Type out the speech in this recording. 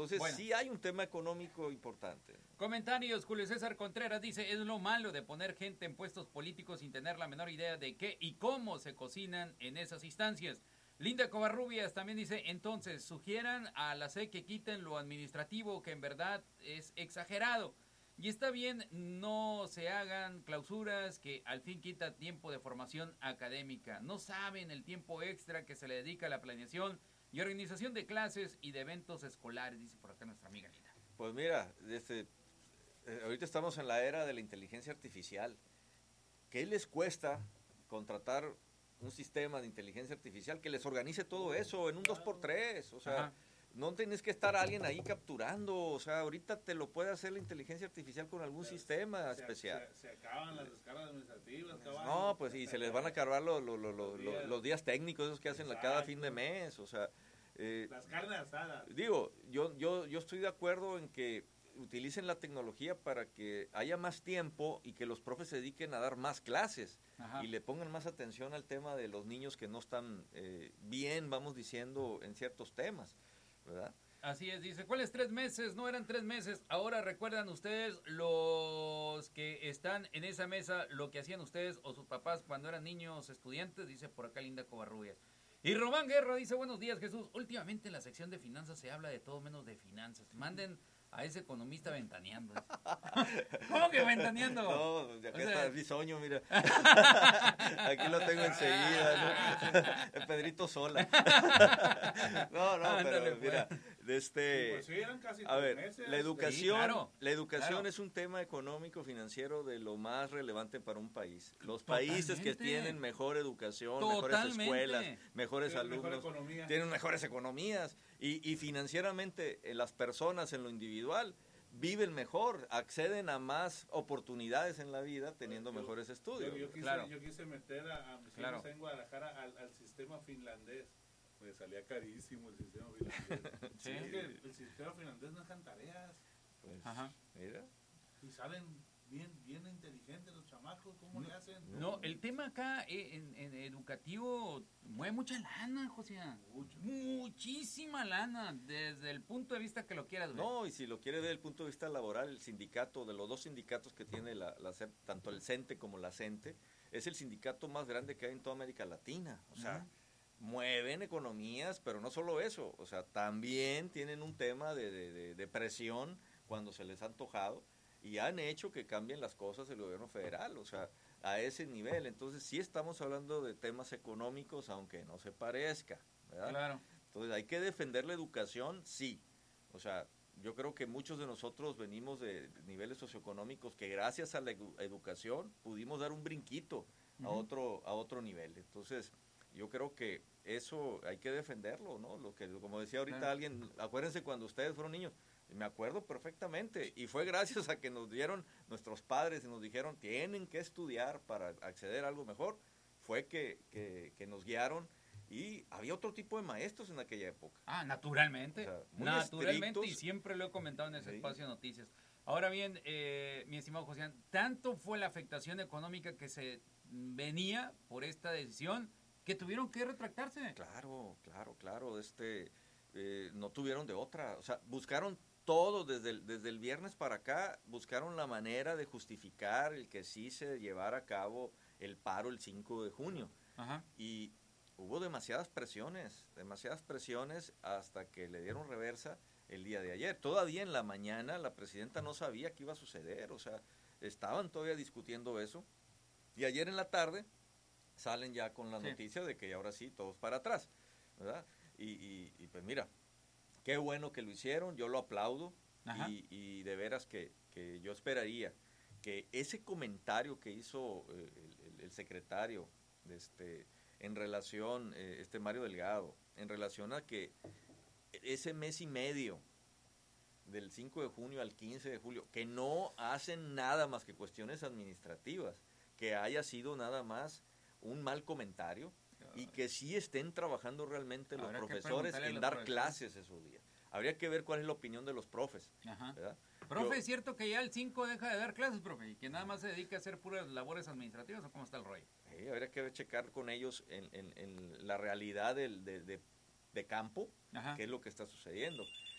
Entonces Bueno. sí hay un tema económico importante. Comentarios, Julio César Contreras dice, es lo malo de poner gente en puestos políticos sin tener la menor idea de qué y cómo se cocinan en esas instancias. Linda Covarrubias también dice, entonces, sugieran a la SEC que quiten lo administrativo, que en verdad es exagerado. Y está bien, no se hagan clausuras que al fin quita tiempo de formación académica. No saben el tiempo extra que se le dedica a la planeación y organización de clases y de eventos escolares, dice por acá nuestra amiga Linda. Pues mira, ahorita estamos en la era de la inteligencia artificial. ¿Qué les cuesta contratar un sistema de inteligencia artificial que les organice todo eso en un 2x3? O sea, Ajá. no tienes que estar alguien ahí capturando. O sea, ahorita te lo puede hacer la inteligencia artificial con algún sistema especial. Se acaban las descargas administrativas, No, pues y se les van a acabar los días técnicos esos que hacen cada fin de mes. O sea, las carnes asadas. digo, yo estoy de acuerdo en que utilicen la tecnología para que haya más tiempo y que los profes se dediquen a dar más clases. Ajá. Y le pongan más atención al tema de los niños que no están bien, vamos diciendo, en ciertos temas, ¿verdad? Así es, dice, ¿cuáles 3 meses? No eran 3 meses. Ahora recuerdan ustedes, los que están en esa mesa, lo que hacían ustedes o sus papás cuando eran niños estudiantes, dice por acá Linda Covarrubias. Y Román Guerra dice, buenos días, Jesús. Últimamente en la sección de finanzas se habla de todo menos de finanzas. Manden a ese economista ventaneando. ¿Cómo que ventaneando? No, de acá está el bisoño, mira. Aquí lo tengo enseguida, ¿no? El Pedrito Sola. No, pero mira, a ver, la educación, sí, claro, es un tema económico financiero de lo más relevante para un país. Los países que tienen mejor educación, mejores escuelas, mejores alumnos, tienen mejores economías y financieramente las personas en lo individual viven mejor, acceden a más oportunidades en la vida teniendo mejores estudios. Yo quise meter a mis hijos en Guadalajara al sistema finlandés. Me salía carísimo el sistema finlandés. Sí. Es que el sistema finlandés no dejan tareas. Pues, ajá. Mira. Y salen bien inteligentes los chamacos, ¿cómo le hacen? No, el tema acá en educativo mueve mucha lana, José. Muchísima lana, desde el punto de vista que lo quieras ver. No, y si lo quieres ver desde el punto de vista laboral, el sindicato, de los dos sindicatos que tiene tanto el CENTE como la CENTE, es el sindicato más grande que hay en toda América Latina. O sea, mueven economías, pero no solo eso, o sea, también tienen un tema de presión cuando se les ha antojado y han hecho que cambien las cosas el gobierno federal, o sea, a ese nivel. Entonces sí estamos hablando de temas económicos, aunque no se parezca, ¿verdad? Claro. Entonces hay que defender la educación, sí. O sea, yo creo que muchos de nosotros venimos de niveles socioeconómicos que gracias a la educación pudimos dar un brinquito a otro nivel. Entonces, yo creo que eso hay que defenderlo, ¿no? Lo que, como decía ahorita alguien, acuérdense cuando ustedes fueron niños, me acuerdo perfectamente, y fue gracias a que nos dieron nuestros padres y nos dijeron, tienen que estudiar para acceder a algo mejor, fue que nos guiaron, y había otro tipo de maestros en aquella época. Ah, naturalmente, o sea, naturalmente, estrictos, y siempre lo he comentado en ese espacio de noticias. Ahora bien, mi estimado José, tanto fue la afectación económica que se venía por esta decisión, que tuvieron que retractarse. Claro, no tuvieron de otra, o sea, buscaron todo desde el viernes para acá, buscaron la manera de justificar el que sí se llevara a cabo el paro el 5 de junio. Ajá. Y hubo demasiadas presiones hasta que le dieron reversa el día de ayer. Todavía en la mañana la presidenta no sabía qué iba a suceder, o sea, estaban todavía discutiendo eso. Y ayer en la tarde salen ya con la noticia de que ahora sí, todos para atrás, ¿verdad? Y pues mira, qué bueno que lo hicieron, yo lo aplaudo y de veras que yo esperaría que ese comentario que hizo el secretario en relación, Mario Delgado, en relación a que ese mes y medio del 5 de junio al 15 de julio, que no hacen nada más que cuestiones administrativas, que haya sido nada más un mal comentario y que sí estén trabajando realmente los profesores en dar clases esos días. Habría que ver cuál es la opinión de los profes, ¿verdad? Profe, ¿es cierto que ya el 5 deja de dar clases, profe, y que nada más se dedica a hacer puras labores administrativas, o cómo está el rollo? Habría que checar con ellos en la realidad de campo, qué es lo que está sucediendo.